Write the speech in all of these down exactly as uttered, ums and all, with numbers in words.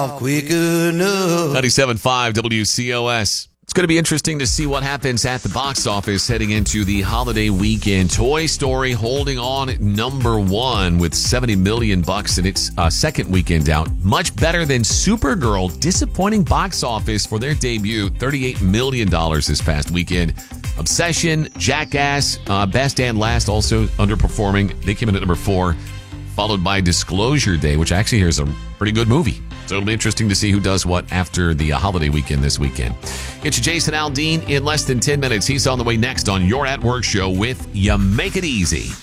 Quick enough. ninety-seven point five W C O S. It's going to be interesting to see what happens at the box office heading into the holiday weekend. Toy Story holding on at number one with seventy million bucks in its uh, second weekend out. Much better than Supergirl. Disappointing box office for their debut. thirty-eight million dollars this past weekend. Obsession, Jackass, uh, Best and Last also underperforming. They came in at number four, followed by Disclosure Day, which actually here is a pretty good movie. So it'll be interesting to see who does what after the uh, holiday weekend this weekend. It's Jason Aldean in less than ten minutes. He's on the way next on Your At Work Show with You Make It Easy.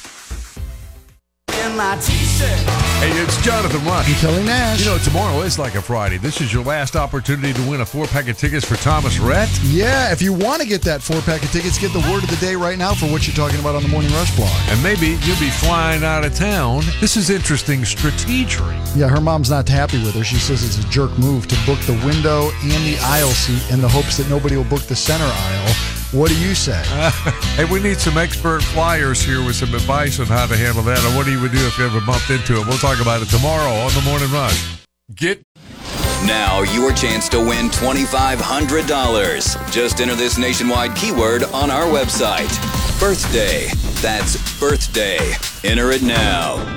Hey, it's Jonathan Rush. I'm Kelly Nash. You know, tomorrow is like a Friday. This is your last opportunity to win a four-pack of tickets for Thomas Rhett. Yeah, if you want to get that four-pack of tickets, get the word of the day right now for what you're talking about on the Morning Rush blog. And maybe you'll be flying out of town. This is interesting strategery. Yeah, her mom's not happy with her. She says it's a jerk move to book the window and the aisle seat in the hopes that nobody will book the center aisle. What do you say? Uh, hey, we need some expert flyers here with some advice on how to handle that, or what you would do if you ever bumped into it. We'll talk about it tomorrow on the Morning Rush. Get now your chance to win twenty-five hundred dollars. Just enter this nationwide keyword on our website. Birthday. That's birthday. Enter it now.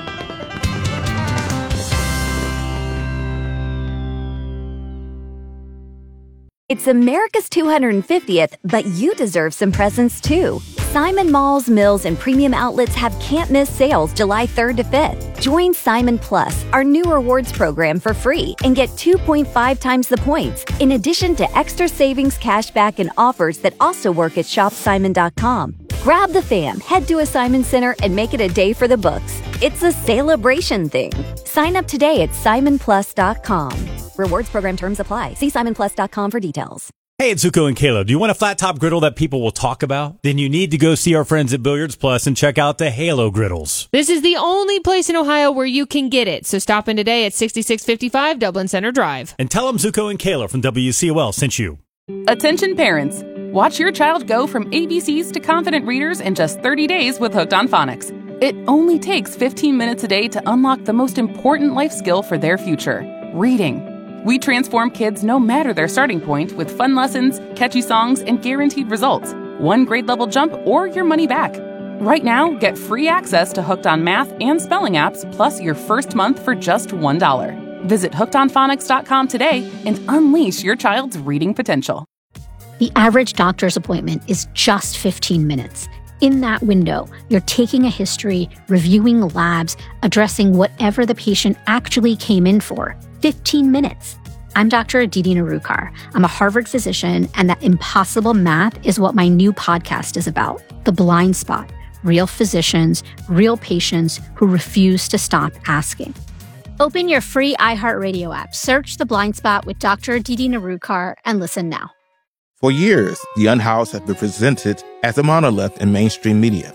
It's America's two hundred fiftieth, but you deserve some presents too. Simon Malls, Mills, and Premium Outlets have can't-miss sales July third to fifth. Join Simon Plus, our new rewards program, for free and get two point five times the points, in addition to extra savings, cashback, and offers that also work at shop simon dot com. Grab the fam, head to a Simon Center, and make it a day for the books. It's a celebration thing. Sign up today at simon plus dot com. Rewards program terms apply. See simon plus dot com for details. Hey, it's Zuko and Kayla. Do you want a flat top griddle that people will talk about? Then you need to go see our friends at Billiards Plus and check out the Halo griddles. This is the only place in Ohio where you can get it. So stop in today at sixty-six fifty-five Dublin Center Drive. And tell them Zuko and Kayla from W C O L sent you. Attention parents. Watch your child go from A B Cs to confident readers in just thirty days with Hooked on Phonics. It only takes fifteen minutes a day to unlock the most important life skill for their future, reading. We transform kids no matter their starting point with fun lessons, catchy songs, and guaranteed results. One grade level jump or your money back. Right now, get free access to Hooked on Math and Spelling apps, plus your first month for just one dollar. Visit hooked on phonics dot com today and unleash your child's reading potential. The average doctor's appointment is just fifteen minutes. In that window, you're taking a history, reviewing labs, addressing whatever the patient actually came in for. fifteen minutes. I'm Doctor Aditi Narukar. I'm a Harvard physician, and that impossible math is what my new podcast is about. The Blind Spot. Real physicians, real patients who refuse to stop asking. Open your free iHeartRadio app, search The Blind Spot with Doctor Aditi Narukar, and listen now. For years, The Unhoused have been presented as a monolith in mainstream media.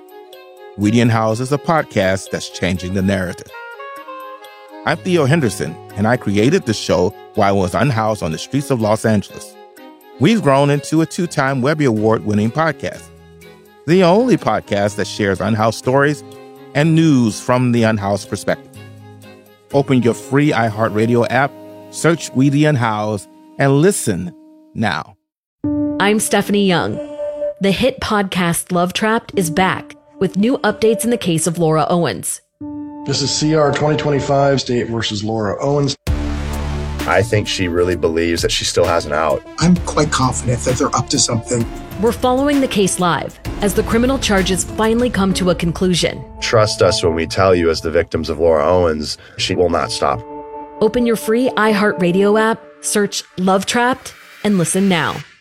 We The Unhoused is a podcast that's changing the narrative. I'm Theo Henderson, and I created the show while I was unhoused on the streets of Los Angeles. We've grown into a two-time Webby Award-winning podcast, the only podcast that shares unhoused stories and news from the unhoused perspective. Open your free iHeartRadio app, search We The Unhoused, and listen now. I'm Stephanie Young. The hit podcast Love Trapped is back with new updates in the case of Laura Owens. This is C R twenty twenty-five, State versus Laura Owens. I think she really believes that she still has an out. I'm quite confident that they're up to something. We're following the case live as the criminal charges finally come to a conclusion. Trust us when we tell you, as the victims of Laura Owens, she will not stop. Open your free iHeartRadio app, search Love Trapped, and listen now.